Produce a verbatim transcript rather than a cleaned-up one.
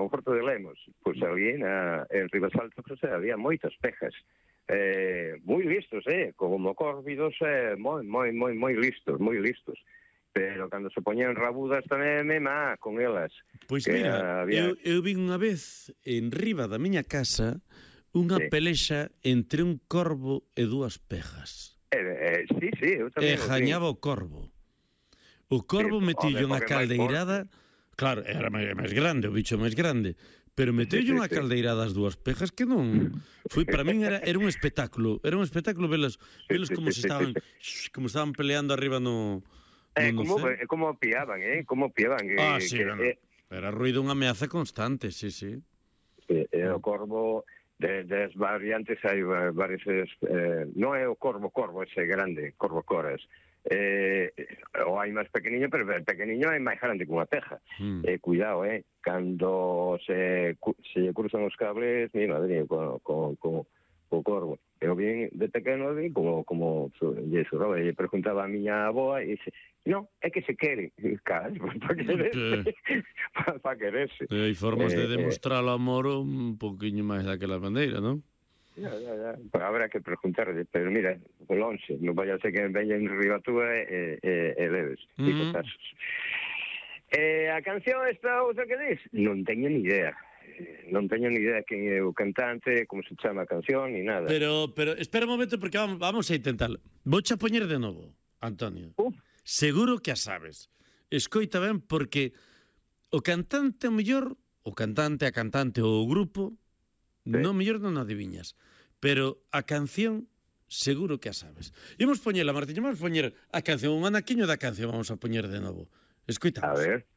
como o Porto de Lemos, pois pues, ali na, en Ribasalto pues, había moitas pejas, eh, moi listos, eh, como córvidos, eh, moi, moi, moi, moi listos, moi listos. Pero cando se poñían rabudas tamén me má con elas. Pois mira, había... eu, eu vi unha vez en riba da miña casa unha sí. pelexa entre un corvo e dúas pejas. Eh, eh, sí, sí, eu tamén. E jañaba o corvo. O corvo sí, metillo unha caldeirada, claro, era máis, máis grande, o bicho máis grande, pero metillo sí, sí, unha sí. caldeirada as dúas pejas que non... Foi, para min era, era un espectáculo, era un espectáculo velas, velas sí, como sí, se estaban sí, sí. como estaban peleando arriba no... Eh, como, como piaban, eh, como piaban. Que, ah, sí, que, bueno, eh, era ruido unha ameaza constante, sí, sí. Eh, eh, o corvo... De, das variantes hai varias eh, non é o corvo corvo ese grande, corvo coras eh, ou hai máis pequeniño, pero o pequeniño é máis grande que unha teja. mm. eh, cuidado, eh cando se, se cruzan os cables mi madre, con, con, con, con o corvo eu vin de pequeno vi como, como lle xuraba, e preguntaba a miña aboa e dice, non, é que se quere. Carai, para quererse. Para pa quererse. E hai formas eh, de demostrar o amor un poquinho máis daquela maneira, non? Ya, ya, ya. Habrá que preguntarle, pero mira, o lonxe, non vaya a ser que veñen riba túa e, e, e leves. Mm -hmm. Eh, a canción esta outra que dis? Non teño ni idea. Non teño ni idea quen é o cantante, como se chama a canción, ni nada. Pero, pero, espera un momento, porque vamos, vamos a intentarlo. Vouche a poñer de novo, Antonio. Uh. Seguro que a sabes. Escoita ben, porque o cantante, o mellor, o cantante, a cantante ou o grupo, sí. non mellor non adiviñas. Pero a canción, seguro que a sabes. Imos poñela, Martiño, vamos poñer a canción, un anaquiño da canción, vamos a poñer de novo. Escoitamos. A ver.